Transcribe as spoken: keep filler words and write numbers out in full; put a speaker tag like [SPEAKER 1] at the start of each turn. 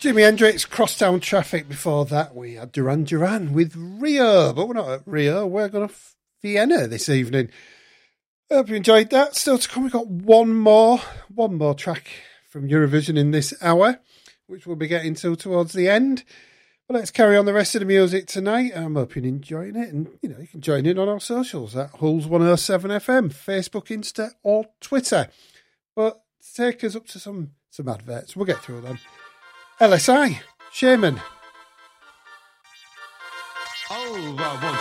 [SPEAKER 1] Jimi Hendrix, Crosstown Traffic. Before that, we had Duran Duran with Rio. But we're not at Rio. We're going to Vienna this evening. I hope you enjoyed that. Still to come, we've got one more, one more track from Eurovision in this hour, which we'll be getting to towards the end. But let's carry on the rest of the music tonight. I'm hoping you're enjoying it. And, you know, you can join in on our socials at Hulls one oh seven F M, Facebook, Insta, or Twitter. But take us up to some, some adverts. We'll get through them. L S I, Shaman.
[SPEAKER 2] Oh, I want